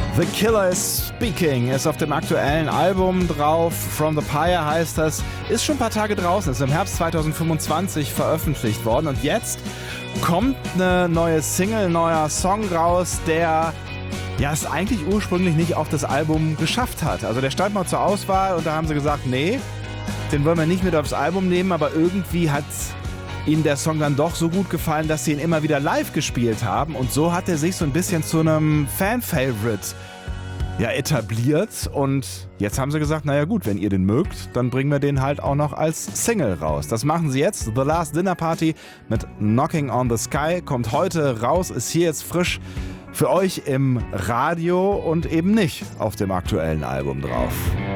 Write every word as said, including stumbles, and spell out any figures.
The Killer is Speaking ist auf dem aktuellen Album drauf. From the Pyre heißt das. Ist schon ein paar Tage draußen, ist im Herbst zweitausendfünfundzwanzig veröffentlicht worden. Und jetzt kommt eine neue Single, ein neuer Song raus, der ja es eigentlich ursprünglich nicht auf das Album geschafft hat. Also der stand mal zur Auswahl und da haben sie gesagt, nee, den wollen wir nicht mit aufs Album nehmen, aber irgendwie hat ihnen der Song dann doch so gut gefallen, dass sie ihn immer wieder live gespielt haben. Und so hat er sich so ein bisschen zu einem Fan-Favorite ja, etabliert. Und jetzt haben sie gesagt, naja gut, wenn ihr den mögt, dann bringen wir den halt auch noch als Single raus. Das machen sie jetzt. The Last Dinner Party mit Knocking on the Sky kommt heute raus, ist hier jetzt frisch für euch im Radio und eben nicht auf dem aktuellen Album drauf.